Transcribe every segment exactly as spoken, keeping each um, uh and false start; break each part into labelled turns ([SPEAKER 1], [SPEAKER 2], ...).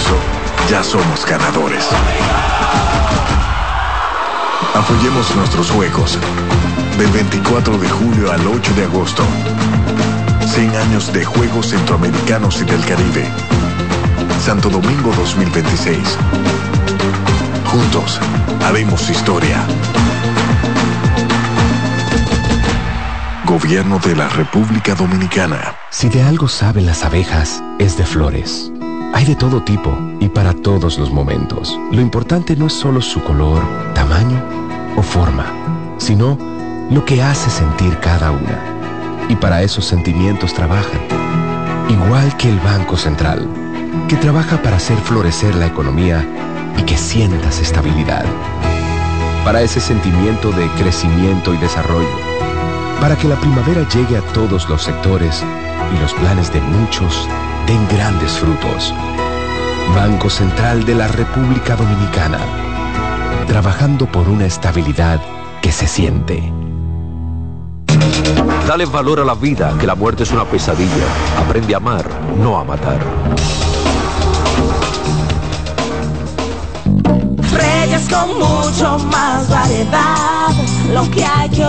[SPEAKER 1] eso, ya somos ganadores. Apoyemos nuestros juegos. Del veinticuatro de julio al ocho de agosto. cien años de Juegos Centroamericanos y del Caribe. Santo Domingo dos mil veintiséis. Juntos, haremos historia. Gobierno de la República Dominicana.
[SPEAKER 2] Si de algo saben las abejas, es de flores. Hay de todo tipo y para todos los momentos. Lo importante no es solo su color, tamaño o forma, sino lo que hace sentir cada una. Y para esos sentimientos trabajan. Igual que el Banco Central, que trabaja para hacer florecer la economía y que sientas estabilidad. Para ese sentimiento de crecimiento y desarrollo. Para que la primavera llegue a todos los sectores y los planes de muchos den grandes frutos. Banco Central de la República Dominicana. Trabajando por una estabilidad que se siente.
[SPEAKER 3] Dale valor a la vida, que la muerte es una pesadilla. Aprende a amar, no a matar.
[SPEAKER 4] Reyes con mucho más variedad, lo que hay que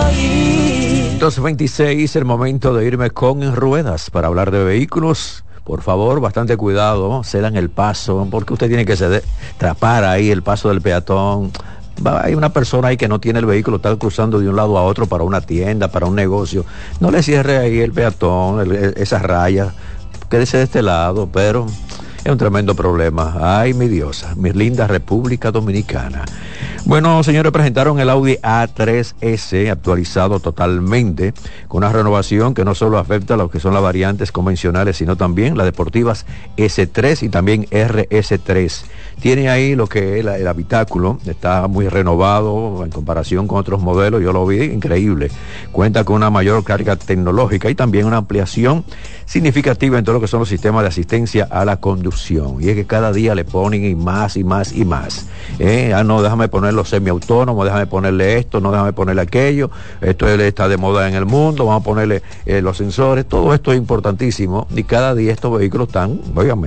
[SPEAKER 4] oír.
[SPEAKER 3] dos veintiséis, el momento de irme con En Ruedas para hablar de vehículos. Por favor, bastante cuidado, cedan el paso, porque usted tiene que ceder, trapar ahí el paso del peatón. Hay una persona ahí que no tiene el vehículo, está cruzando de un lado a otro para una tienda, para un negocio. No le cierre ahí el peatón, el, esas rayas, quédese de este lado, pero es un tremendo problema. Ay, mi diosa, mi linda República Dominicana. Bueno, señores, presentaron el Audi A tres ese actualizado totalmente, con una renovación que no solo afecta a lo que son las variantes convencionales, sino también las deportivas ese tres y también erre ese tres. Tiene ahí lo que es el, el habitáculo, está muy renovado en comparación con otros modelos, yo lo vi increíble. Cuenta con una mayor carga tecnológica y también una ampliación significativa en todo lo que son los sistemas de asistencia a la conducción. Y es que cada día le ponen y más y más y más. Eh, ah, no, déjame ponerlo semiautónomo, déjame ponerle esto, no déjame ponerle aquello, esto está de moda en el mundo, vamos a ponerle eh, los sensores, todo esto es importantísimo y cada día estos vehículos están, óigame,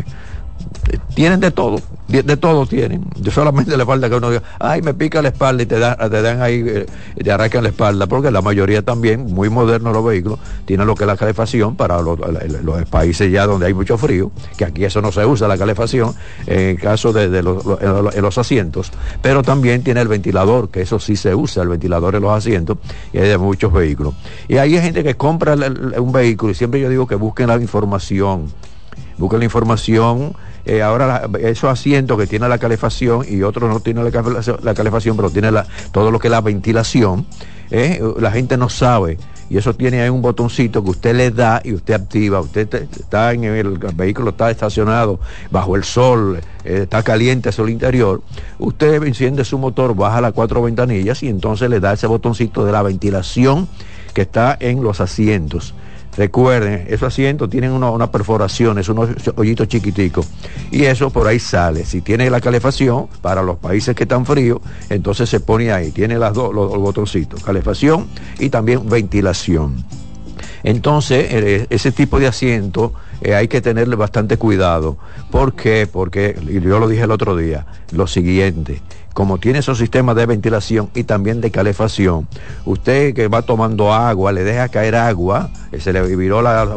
[SPEAKER 3] tienen de todo, de, de todo tienen. Yo solamente le falta que uno diga, ay, me pica la espalda y te, da, te dan ahí, eh, te arrancan la espalda, porque la mayoría también, muy modernos los vehículos, tienen lo que es la calefacción para los, los países ya donde hay mucho frío, que aquí eso no se usa, la calefacción, en el caso de, de los, en los asientos, pero también tiene el ventilador, que eso sí se usa, el ventilador en los asientos, y hay de muchos vehículos. Y hay gente que compra el, el, un vehículo, y siempre yo digo que busquen la información, busquen la información. Eh, ahora la, esos asientos que tiene la calefacción y otros no tienen la, la calefacción, pero tiene la, todo lo que es la ventilación, eh, la gente no sabe, y eso tiene ahí un botoncito que usted le da y usted activa. Usted te, está en el, el vehículo, está estacionado bajo el sol, eh, está caliente el interior, usted enciende su motor, baja las cuatro ventanillas y entonces le da ese botoncito de la ventilación que está en los asientos. Recuerden, esos asientos tienen una, una perforaciones, unos hoyitos chiquiticos, y eso por ahí sale. Si tiene la calefacción, para los países que están fríos, entonces se pone ahí, tiene las dos, los, los botoncitos, calefacción y también ventilación. Entonces, eh, ese tipo de asiento eh, hay que tenerle bastante cuidado. ¿Por qué? Porque, y yo lo dije el otro día, lo siguiente, como tiene esos sistemas de ventilación y también de calefacción, usted que va tomando agua, le deja caer agua, se le viró la